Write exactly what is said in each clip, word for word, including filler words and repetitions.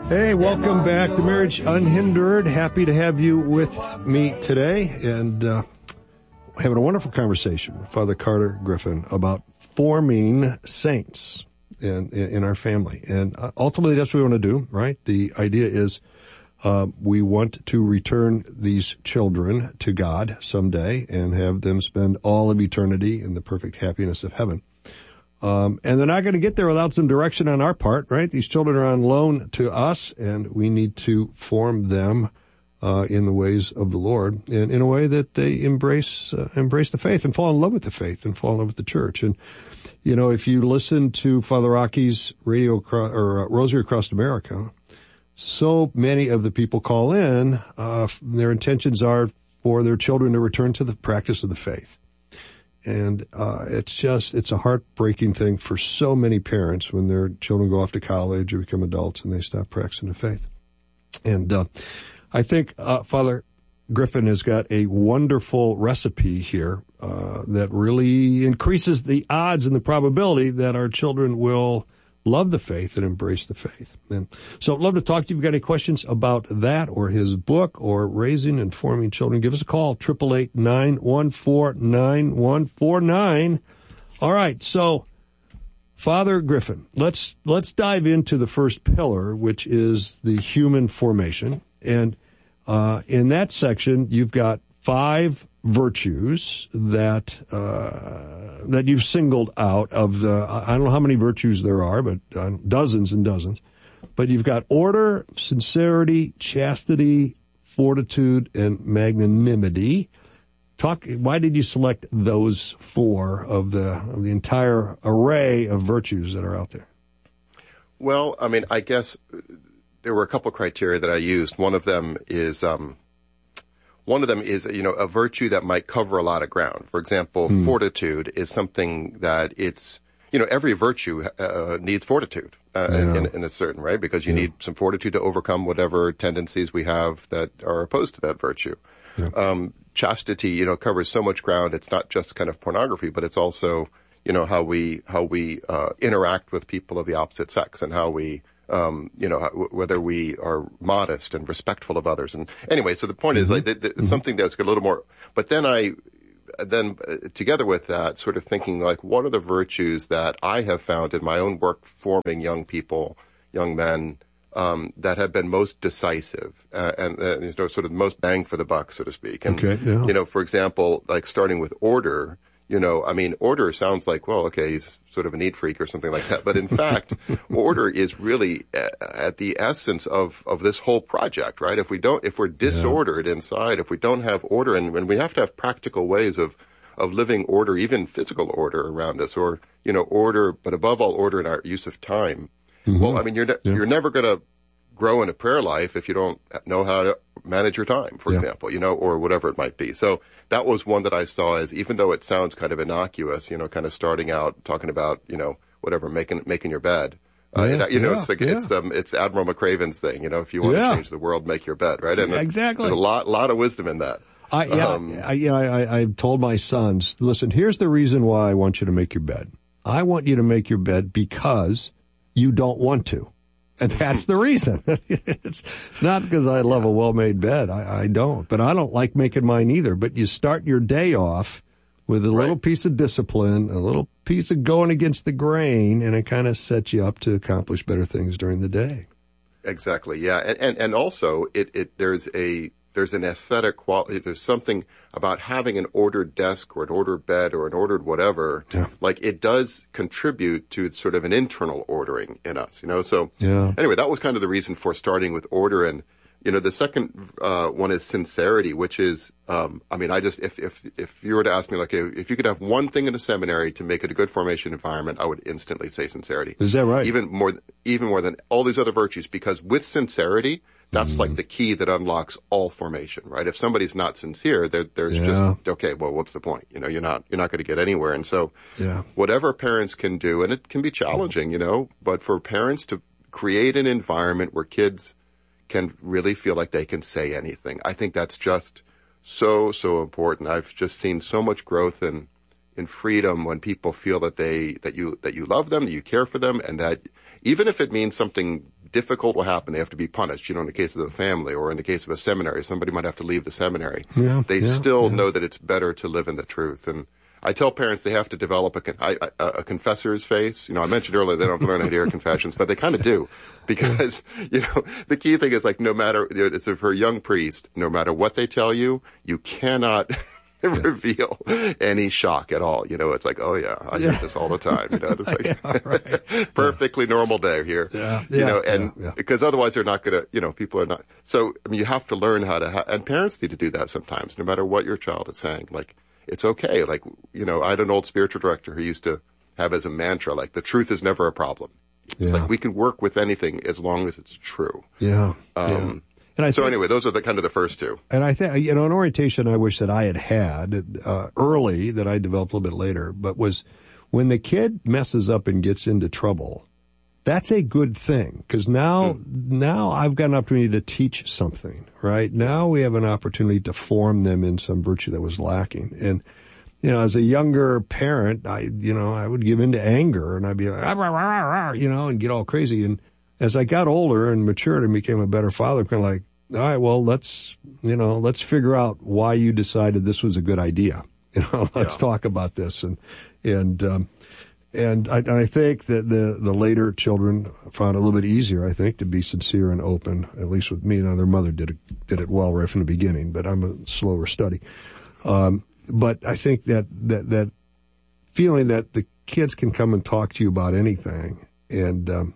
Hey, welcome back to Marriage Unhindered. Happy to have you with me today, and uh, having a wonderful conversation with Father Carter Griffin about forming saints in, in, in our family. And ultimately, that's what we want to do, right? The idea is uh, we want to return these children to God someday and have them spend all of eternity in the perfect happiness of heaven. Um, and they're not going to get there without some direction on our part, right? These children are on loan to us, and we need to form them uh, in the ways of the Lord, and in a way that they embrace uh, embrace the faith and fall in love with the faith and fall in love with the church. And you know, if you listen to Father Rocky's radio across, or uh, Rosary Across America, so many of the people call in, uh, their intentions are for their children to return to the practice of the faith. And uh it's just, it's a heartbreaking thing for so many parents when their children go off to college or become adults and they stop practicing the faith. And uh I think uh Father Griffin has got a wonderful recipe here uh that really increases the odds and the probability that our children will love the faith and embrace the faith. And so I'd love to talk to you. If you've got any questions about that or his book or raising and forming children, give us a call, eight eight eight, nine one four, nine one four nine. All right, so Father Griffin, let's let's dive into the first pillar, which is the human formation. And uh in that section, you've got five virtues that uh that you've singled out of the, I don't know how many virtues there are, but uh, dozens and dozens. But you've got order, sincerity, chastity, fortitude, and magnanimity. Talk. Why did you select those four of the of the entire array of virtues that are out there? Well, I mean, I guess there were a couple of criteria that I used. One of them is um One of them is, you know, a virtue that might cover a lot of ground. For example, hmm. fortitude is something that it's, you know, every virtue uh, needs fortitude uh, yeah. in, in a certain way, because you yeah. need some fortitude to overcome whatever tendencies we have that are opposed to that virtue. Yeah. Um, chastity, you know, covers so much ground. It's not just kind of pornography, but it's also, you know, how we how we uh, interact with people of the opposite sex, and how we Um, you know, whether we are modest and respectful of others. And anyway, so the point mm-hmm. is like the, the, mm-hmm. something that's a little more, but then I, then uh, together with that, sort of thinking like, what are the virtues that I have found in my own work forming young people, young men, um, that have been most decisive, uh, and, uh, you know, sort of most bang for the buck, so to speak. And, okay, yeah. you know, for example, like starting with order, you know, I mean, order sounds like, well, okay, he's sort of a neat freak or something like that. But in fact, order is really at the essence of, of this whole project, right? If we don't, if we're disordered yeah. inside, if we don't have order, and, and we have to have practical ways of, of living order, even physical order around us, or, you know, order, but above all, order in our use of time. Mm-hmm. Well, I mean, you're, ne- yeah. you're never going to grow in a prayer life if you don't know how to manage your time, for yeah. example, you know, or whatever it might be. So that was one that I saw as, even though it sounds kind of innocuous, you know, kind of starting out talking about, you know, whatever, making, making your bed. Uh, yeah, and, you know, yeah, it's like, yeah. it's, um, it's Admiral McRaven's thing, you know, if you want yeah. to change the world, make your bed, right? And yeah, exactly. There's a lot, lot of wisdom in that. I, yeah, um, I, yeah, I, I've told my sons, listen, here's the reason why I want you to make your bed. I want you to make your bed because you don't want to. And that's the reason. it's, it's not because I love a well-made bed. I, I don't. But I don't like making mine either. But you start your day off with a right. little piece of discipline, a little piece of going against the grain, and it kind of sets you up to accomplish better things during the day. Exactly, yeah. And, and, and also, it, it, there's a, there's an aesthetic quality. There's something about having an ordered desk or an ordered bed or an ordered whatever. Yeah. Like it does contribute to sort of an internal ordering in us, you know? So yeah. anyway, that was kind of the reason for starting with order. And, you know, the second, uh, one is sincerity, which is, um, I mean, I just, if, if, if you were to ask me, like, if you could have one thing in a seminary to make it a good formation environment, I would instantly say sincerity. Is that right? Even more, even more than all these other virtues, because with sincerity, that's mm. like the key that unlocks all formation, right? If somebody's not sincere, there, there's yeah. just, okay, well, what's the point? You know, you're not, you're not going to get anywhere. And so yeah. whatever parents can do, and it can be challenging, you know, but for parents to create an environment where kids can really feel like they can say anything, I think that's just so, so important. I've just seen so much growth in, in freedom when people feel that they, that you, that you love them, that you care for them, and that even if it means something difficult will happen. They have to be punished, you know, in the case of the family or in the case of a seminary, somebody might have to leave the seminary. Yeah, they yeah, still yeah. know that it's better to live in the truth. And I tell parents they have to develop a, a, a confessor's face. You know, I mentioned earlier they don't have to learn how to hear confessions, but they kind of do. Because, you know, the key thing is like no matter, it's for a young priest, no matter what they tell you, you cannot reveal any shock at all. You know, it's like, oh yeah, I Yeah. hear this all the time. You know, it's like Yeah, right. perfectly normal day here. Yeah. You Yeah. know, and Yeah. Yeah. because otherwise they're not gonna, you know, people are not. So, I mean, you have to learn how to, ha- and parents need to do that sometimes, no matter what your child is saying. Like, it's okay. Like, you know, I had an old spiritual director who used to have as a mantra, like, the truth is never a problem. It's Yeah. like we can work with anything as long as it's true. Yeah. Um, yeah. And I so think, anyway, those are the kind of the first two. and I think, you know, an orientation I wish that I had had, uh, early that I developed a little bit later, but was when the kid messes up and gets into trouble, that's a good thing. Cause now, mm. now I've got an opportunity to teach something, right? Now we have an opportunity to form them in some virtue that was lacking. And, you know, as a younger parent, I, you know, I would give into anger and I'd be like, ah, rah, rah, rah, you know, and get all crazy. And as I got older and matured and became a better father, kind of like, all right, well, let's, you know, let's figure out why you decided this was a good idea. You know, let's Yeah. talk about this. And, and, um, and I, and I think that the, the later children found it a little bit easier, I think, to be sincere and open, at least with me. Now, their mother did it, did it well right from the beginning, but I'm a slower study. Um, but I think that, that, that feeling that the kids can come and talk to you about anything and, um,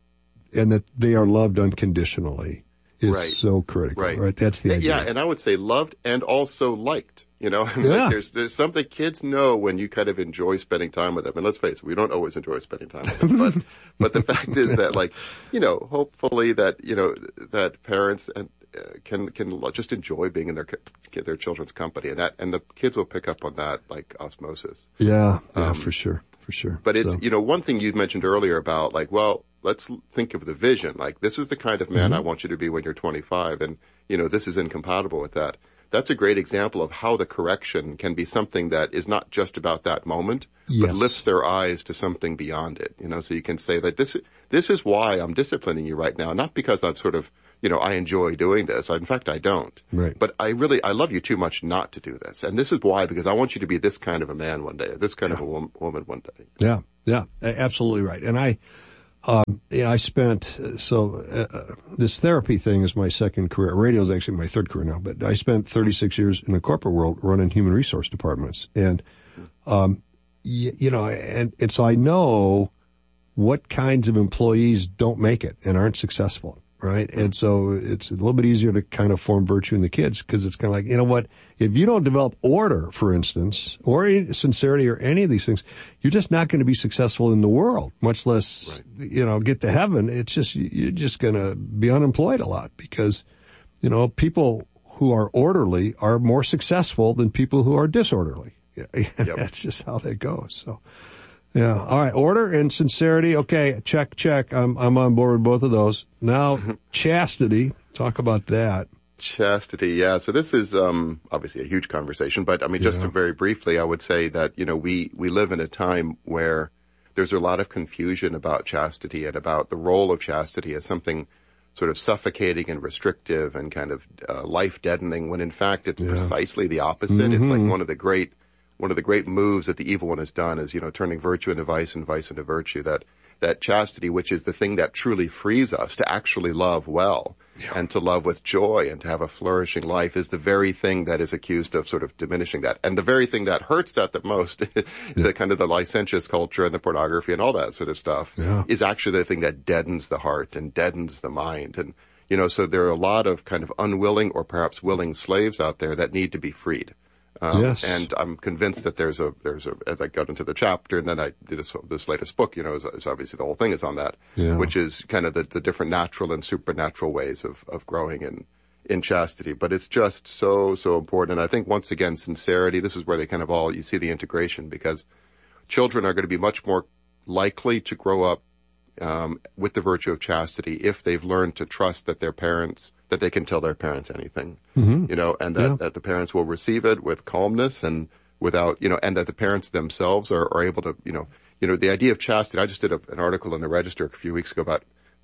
and that they are loved unconditionally is Right. so critical, right. Right. That's the idea. Yeah, and I would say loved and also liked. You know, I mean, Yeah. like there's there's something kids know when you kind of enjoy spending time with them. And let's face it, we don't always enjoy spending time with them. But but the fact is that, like, you know, hopefully that you know that parents and uh, can can just enjoy being in their their children's company, and that and the kids will pick up on that like osmosis. Yeah, yeah, Um, for sure, for sure. But it's, So, you know, one thing you mentioned earlier about like, well, let's think of the vision. Like, this is the kind of man Mm-hmm. I want you to be when you're twenty-five. And, you know, this is incompatible with that. That's a great example of how the correction can be something that is not just about that moment, Yes. but lifts their eyes to something beyond it. You know, so you can say that this, this is why I'm disciplining you right now. Not because I'm sort of, you know, I enjoy doing this. In fact, I don't. Right. But I really, I love you too much not to do this. And this is why, because I want you to be this kind of a man one day, this kind Yeah. of a wom- woman one day. yeah, yeah, a- absolutely right. And I, um, yeah, I spent, uh, so, uh, this therapy thing is my second career. Radio is actually my third career now, but I spent thirty-six years in the corporate world running human resource departments. And, um, y- you know, and, and so I know what kinds of employees don't make it and aren't successful. Right. And so it's a little bit easier to kind of form virtue in the kids because it's kind of like, you know what, if you don't develop order, for instance, or sincerity or any of these things, you're just not going to be successful in the world, much less, right. you know, get to heaven. It's just, you're just going to be unemployed a lot because, you know, people who are orderly are more successful than people who are disorderly. Yep. That's just how that goes. So. Yeah. All right. Order and sincerity. Okay. Check, check. I'm, I'm on board with both of those. Now, chastity. Talk about that. Chastity. Yeah. So this is, um, obviously a huge conversation, but I mean, just Yeah. to very briefly, I would say that, you know, we, we live in a time where there's a lot of confusion about chastity and about the role of chastity as something sort of suffocating and restrictive and kind of uh, life deadening when in fact it's Yeah. precisely the opposite. Mm-hmm. It's like one of the great One of the great moves that the evil one has done is, you know, turning virtue into vice and vice into virtue. That, that chastity, which is the thing that truly frees us to actually love well yeah. and to love with joy and to have a flourishing life is the very thing that is accused of sort of diminishing that. And the very thing that hurts that the most, yeah. the kind of the licentious culture and the pornography and all that sort of stuff yeah. is actually the thing that deadens the heart and deadens the mind. And, you know, so there are a lot of kind of unwilling or perhaps willing slaves out there that need to be freed. Um, yes. And I'm convinced that there's a, there's a, as I got into the chapter and then I did this, this latest book, you know, is, is obviously the whole thing is on that, yeah. which is kind of the, the different natural and supernatural ways of, of growing in, in chastity. But it's just so, so important. And I think once again, sincerity, this is where they kind of all, you see the integration because children are going to be much more likely to grow up, um, with the virtue of chastity if they've learned to trust that their parents, that they can tell their parents anything, mm-hmm. you know, and that, yeah. that the parents will receive it with calmness and without, you know, and that the parents themselves are, are able to, you know, you know, the idea of chastity. I just did a, an article in the Register a few weeks ago about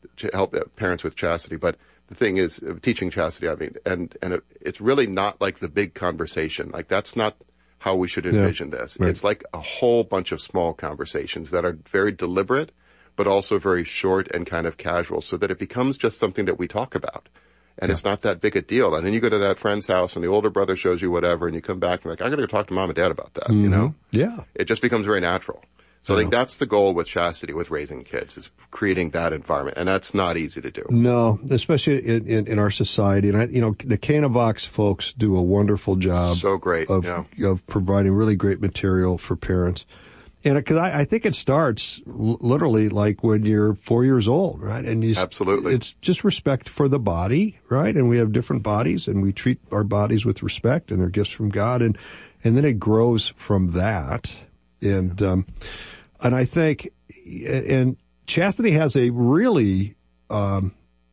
to help parents with chastity. But the thing is, uh, teaching chastity, I mean, and, and it, it's really not like the big conversation. Like, that's not how we should envision yeah, this. Right. It's like a whole bunch of small conversations that are very deliberate, but also very short and kind of casual, so that it becomes just something that we talk about. And yeah. it's not that big a deal. And then you go to that friend's house and the older brother shows you whatever, and you come back and you're like, I gotta go talk to mom and dad about that, mm-hmm. you know? Yeah. It just becomes very natural. So I think that's the goal with chastity, with raising kids, is creating that environment. And that's not easy to do. No, especially in, in, in our society. And I, you know, the Canavox folks do a wonderful job. So great. Of, yeah. of providing really great material for parents. And cause I, I think it starts l- literally like when you're four years old, right? And you, absolutely. It's just respect for the body, right? And we have different bodies and we treat our bodies with respect, and they're gifts from God. And, and then it grows from that. And, um, And I think, and chastity has a really um,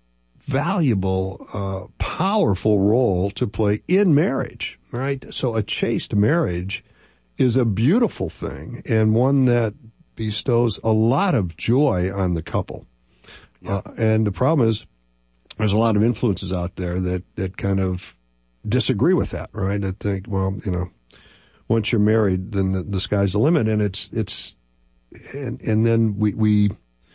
valuable, uh, powerful role to play in marriage, right? So a chaste marriage is a beautiful thing, and one that bestows a lot of joy on the couple. Yeah. Uh, and the problem is, there's a lot of influences out there that, that kind of disagree with that, right? That think, well, you know, once you're married, then the, the sky's the limit, and it's, it's, And, and then we, we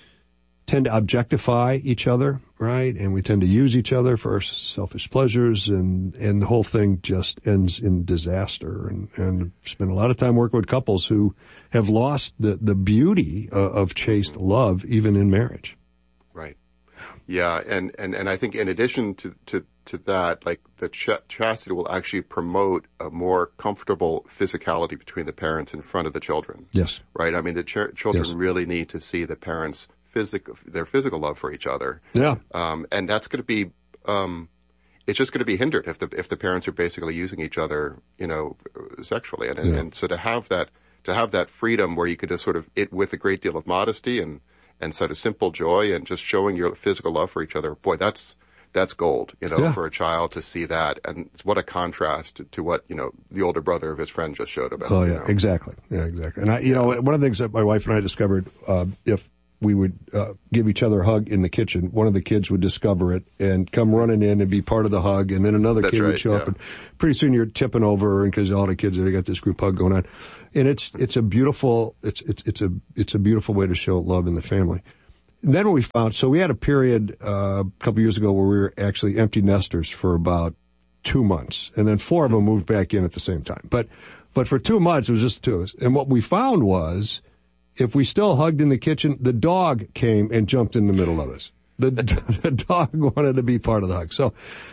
tend to objectify each other, right? And we tend to use each other for our selfish pleasures, and, and the whole thing just ends in disaster. And, and spend a lot of time working with couples who have lost the, the beauty of, of chaste love, even in marriage. Right. Yeah. And, and, and I think in addition to, to, to that, like the ch- chastity will actually promote a more comfortable physicality between the parents in front of the children. Yes. Right. I mean, the ch- children yes. really need to see the parents' physical, their physical love for each other. Yeah. Um, and that's going to be, um, it's just going to be hindered if the, if the parents are basically using each other, you know, sexually. And, and, yeah. and so to have that, to have that freedom where you could just sort of, it with a great deal of modesty and, and sort of simple joy and just showing your physical love for each other, boy, that's, that's gold, you know, yeah. for a child to see that. And what a contrast to, to what, you know, the older brother of his friend just showed about. Oh, yeah, you know? exactly. Yeah, exactly. And I, you yeah. know, one of the things that my wife and I discovered, uh, if we would, uh, give each other a hug in the kitchen, one of the kids would discover it and come running in and be part of the hug. And then another That's kid right, would show yeah. up, and pretty soon you're tipping over, and cause all the kids, they got this group hug going on. And it's, it's a beautiful, it's, it's, it's a, it's a beautiful way to show love in the family. And then we found, so we had a period, uh, a couple years ago where we were actually empty nesters for about two months. And then four of them moved back in at the same time. But, but for two months, it was just two of us. And what we found was, if we still hugged in the kitchen, the dog came and jumped in the middle of us. The, the dog wanted to be part of the hug. So,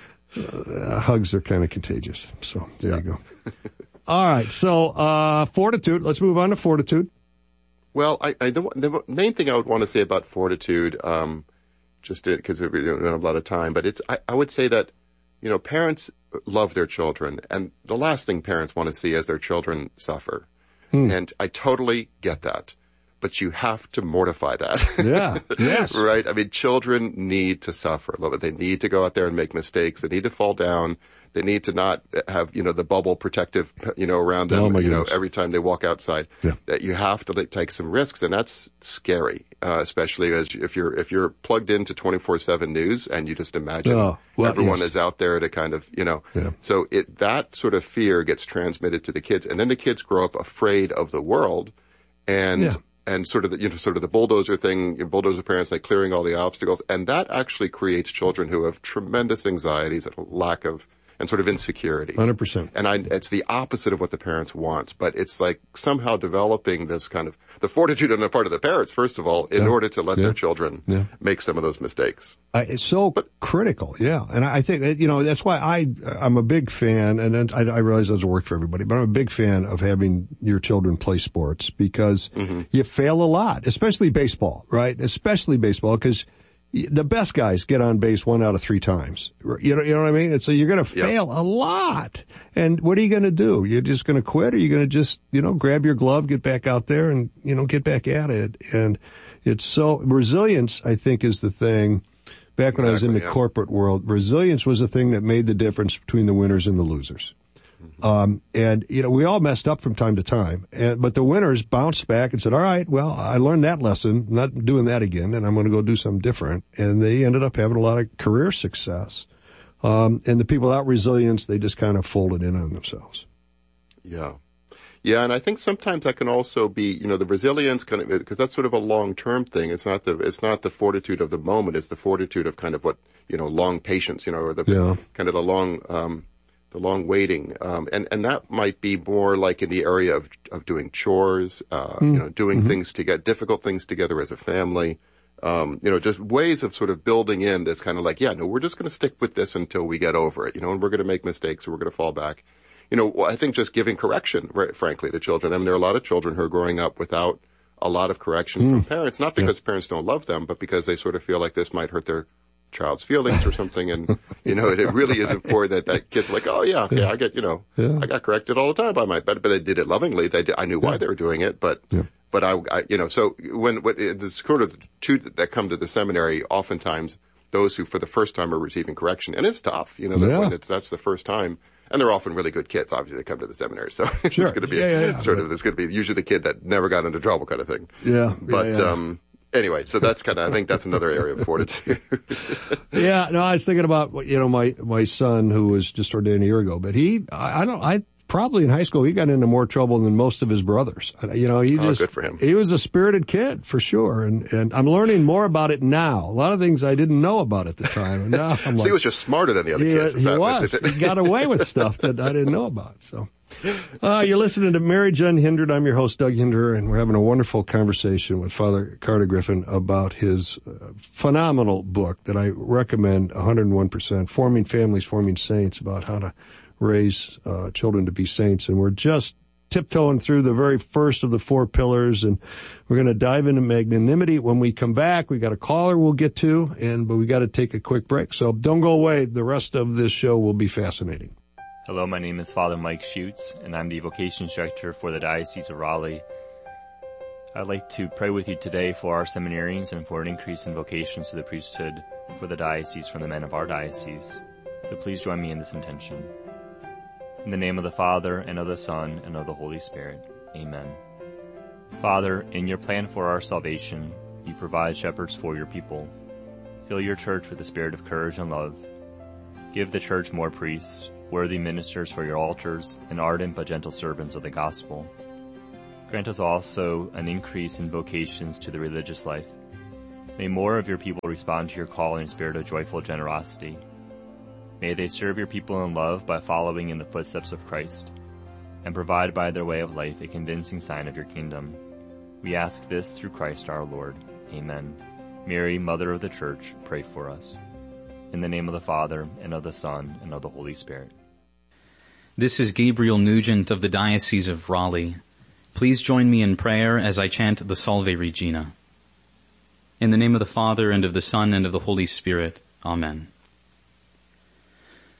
uh, hugs are kind of contagious. So there yeah. you go. All right. So, uh, fortitude. Let's move on to fortitude. Well, I, I, the, the main thing I would want to say about fortitude, um, just because we don't have a lot of time, but it's, I, I would say that, you know, parents love their children, and the last thing parents want to see is their children suffer. Hmm. And I totally get that, but you have to mortify that. Yeah, yes. Right? I mean, children need to suffer a little bit. They need to go out there and make mistakes. They need to fall down. They need to not have, you know, the bubble protective, you know, around them, oh you goodness. know, every time they walk outside. Yeah. That you have to take some risks, and that's scary, uh, especially as if you're, if you're plugged into twenty-four seven news and you just imagine oh, well, everyone yes. is out there to kind of, you know, yeah. so it, that sort of fear gets transmitted to the kids, and then the kids grow up afraid of the world, and, yeah. and sort of the, you know, sort of the bulldozer thing, bulldozer parents, like clearing all the obstacles, and that actually creates children who have tremendous anxieties and lack of, and sort of insecurity. one hundred percent. And I, it's the opposite of what the parents want, but it's like somehow developing this kind of, the fortitude on the part of the parents, first of all, in yeah. order to let yeah. their children yeah. make some of those mistakes. Uh, it's so but, critical, yeah. And I think that, you know, that's why I, I'm a big fan, and then I, I realize it doesn't work for everybody, but I'm a big fan of having your children play sports, because mm-hmm. you fail a lot, especially baseball, right? Especially baseball, because the best guys get on base one out of three times. You know, you know what I mean? And so you're going to fail yep. a lot. And what are you going to do? You're just going to quit, or you're going to just, you know, grab your glove, get back out there, and, you know, get back at it. And it's so, resilience, I think, is the thing. Back when exactly, I was in the yeah. corporate world, resilience was the thing that made the difference between the winners and the losers. Um, and, you know, we all messed up from time to time. And, but the winners bounced back and said, all right, well, I learned that lesson, not doing that again, and I'm going to go do something different. And they ended up having a lot of career success. Um, and the people without resilience, they just kind of folded in on themselves. Yeah. Yeah, and I think sometimes that can also be, you know, the resilience kind of, because that's sort of a long-term thing. It's not the, it's not the fortitude of the moment. It's the fortitude of kind of what, you know, long patience, you know, or the yeah. kind of the long, um, the long waiting. Um, and, and that might be more like in the area of, of doing chores, uh, mm. you know, doing mm-hmm. things to get difficult things together as a family. Um, you know, just ways of sort of building in this kind of like, yeah, no, we're just going to stick with this until we get over it, you know, and we're going to make mistakes or we're going to fall back. You know, I think just giving correction, right, frankly, to children. I mean, there are a lot of children who are growing up without a lot of correction mm. from parents, not because yeah. parents don't love them, but because they sort of feel like this might hurt their child's feelings or something. And, you know, it, it really is important that that kid's like, oh, yeah, yeah, I get, you know, yeah. I got corrected all the time by my, but, but I did it lovingly. They did, I knew why yeah. they were doing it, but, yeah. but I, I, you know, so when, when the sort of two that come to the seminary, oftentimes those who for the first time are receiving correction, and it's tough, you know, yeah. when it's, that's the first time. And they're often really good kids. Obviously, they come to the seminary, so it's sure. going to be yeah, yeah, yeah. sort of it's going to be usually the kid that never got into trouble, kind of thing. Yeah, but yeah, yeah. um, anyway, so that's kind of I think that's another area of fortitude. yeah, no, I was thinking about you know my my son who was just ordained a year ago, but he I, I don't I. Probably in high school, he got into more trouble than most of his brothers. You know, he oh, just, good for him. He was a spirited kid for sure. And, and I'm learning more about it now. A lot of things I didn't know about at the time. And now I'm so like, he was just smarter than the other he, kids. He was. He got away with stuff that I didn't know about. So, uh, you're listening to Marriage Unhindered. I'm your host, Doug Hinderer, and we're having a wonderful conversation with Father Carter Griffin about his uh, phenomenal book that I recommend one hundred one percent, Forming Families, Forming Saints, about how to raise uh, children to be saints. And we're just tiptoeing through the very first of the four pillars, and we're going to dive into magnanimity. When we come back, we got a caller we'll get to, and but we got to take a quick break. So don't go away. The rest of this show will be fascinating. Hello, my name is Father Mike Schutz, and I'm the vocation instructor for the Diocese of Raleigh. I'd like to pray with you today for our seminarians and for an increase in vocations to the priesthood for the diocese from the men of our diocese. So please join me in this intention. In the name of the Father, and of the Son, and of the Holy Spirit. Amen. Father, in your plan for our salvation, you provide shepherds for your people. Fill your church with the spirit of courage and love. Give the church more priests, worthy ministers for your altars, and ardent but gentle servants of the gospel. Grant us also an increase in vocations to the religious life. May more of your people respond to your call in a spirit of joyful generosity. May they serve your people in love by following in the footsteps of Christ, and provide by their way of life a convincing sign of your kingdom. We ask this through Christ our Lord. Amen. Mary, Mother of the Church, pray for us. In the name of the Father, and of the Son, and of the Holy Spirit. This is Gabriel Nugent of the Diocese of Raleigh. Please join me in prayer as I chant the Salve Regina. In the name of the Father, and of the Son, and of the Holy Spirit. Amen.